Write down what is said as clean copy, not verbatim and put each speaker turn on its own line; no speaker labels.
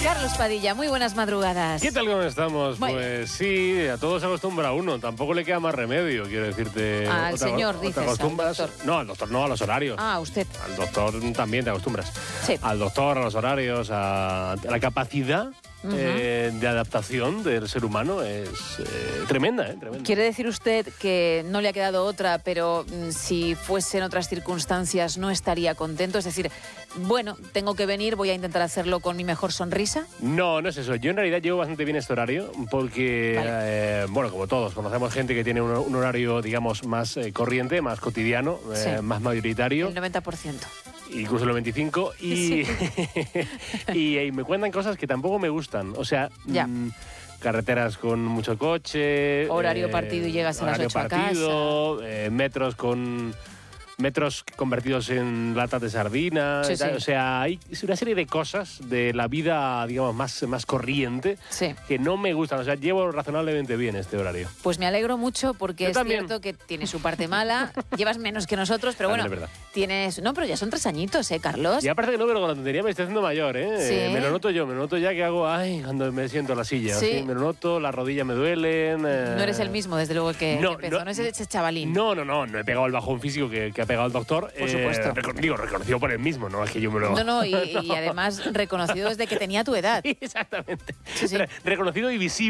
Carlos Padilla, muy buenas madrugadas.
¿Qué tal, cómo estamos?
Muy
Pues sí, a todos se acostumbra uno. Tampoco le queda más remedio, quiero decirte.
Al señor, dices,
¿Te acostumbras?
al doctor.
No, al doctor no, a los horarios.
Ah, usted.
Al doctor también te acostumbras.
Sí.
Al doctor, a los horarios, a la capacidad de adaptación del ser humano es tremenda, tremenda.
¿Quiere decir usted que no le ha quedado otra, pero si fuesen otras circunstancias no estaría contento? Es decir, bueno, tengo que venir, voy a intentar hacerlo con mi mejor sonrisa.
No, no es eso. Yo en realidad llevo bastante bien este horario porque, bueno, como todos, conocemos gente que tiene un horario, digamos, más corriente, más cotidiano,
Sí.
más mayoritario.
El 90%.
Incluso el 25 y me cuentan cosas que tampoco me gustan. O sea,
Ya.
Carreteras con mucho coche,
Horario partido y llegas a las 8 a casa.
Metros convertidos en latas de sardinas.
Sí,
y tal.
sí.
O sea, hay una serie de cosas de la vida, digamos, más corriente
Sí.
que no me gustan. O sea, llevo razonablemente bien este horario.
Pues me alegro mucho porque
Yo
es
también.
cierto que tiene su parte mala. Llevas menos que nosotros, pero
También
bueno,
es verdad.
tienes... No, pero ya son 3 añitos, Carlos?
Ya parece que no, pero con la tontería me estoy haciendo mayor, ¿eh?
Sí.
Me lo noto yo, me lo noto ya que hago, cuando me siento en la silla.
Sí.
¿Sí? Me lo noto, las rodillas me duelen.
No eres el mismo, desde luego, que
No,
empezó. No es ese chavalín.
No he pegado el bajón físico que ha pegado el doctor.
Por supuesto.
Reconocido por él mismo, no es que yo me lo...
No, y además reconocido desde que tenía tu edad.
Exactamente.
Sí, sí.
Reconocido y visible.